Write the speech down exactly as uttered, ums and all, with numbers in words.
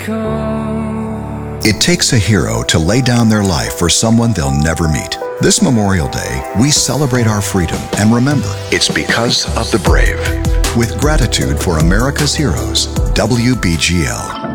come. It takes a hero to lay down their life for someone they'll never meet. This Memorial Day, we celebrate our freedom and remember, it's because of the brave. With gratitude for America's heroes, W B G L.